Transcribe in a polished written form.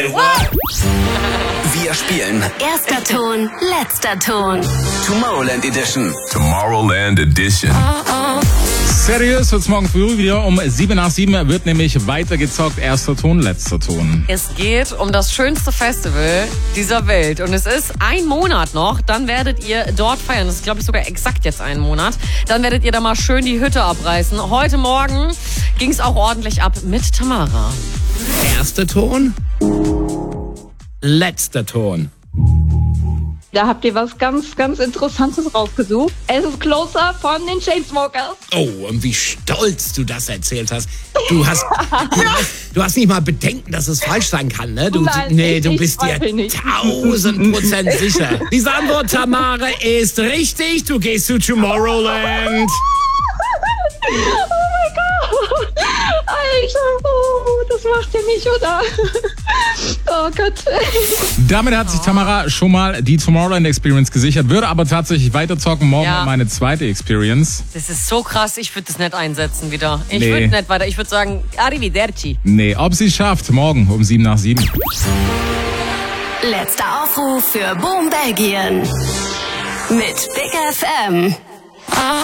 Wir spielen Erster Ton, letzter Ton. Tomorrowland Edition. Tomorrowland Edition. Seriös wird's morgen früh wieder um 7 nach 7 wird nämlich weitergezockt. Erster Ton, letzter Ton. Es geht um das schönste Festival dieser Welt. Und es ist ein Monat noch. Dann werdet ihr dort feiern. Das ist, glaube ich, sogar exakt jetzt einen Monat. Dann werdet ihr da mal schön die Hütte abreißen. Heute Morgen ging es auch ordentlich ab mit Tamara. Erster Ton, letzter Ton. Da habt ihr was ganz, ganz Interessantes rausgesucht. Es ist Closer von den Chainsmokers. Oh, und wie stolz du das erzählt hast. Du hast nicht mal Bedenken, dass es falsch sein kann, ne? Du bist dir 1000% sicher. Diese Antwort, Tamara, ist richtig. Du gehst zu Tomorrowland. Alter, das macht ihr nicht, oder? Oh Gott. Damit hat sich Tamara schon mal die Tomorrowland Experience gesichert, würde aber tatsächlich weiterzocken. Morgen meine zweite Experience. Das ist so krass, ich würde das nicht einsetzen wieder. Ich würde nicht weiter, ich würde sagen, arrivederci. Nee, ob sie es schafft, morgen um 7 nach 7. Letzter Aufruf für Boom Belgien. Mit Big FM.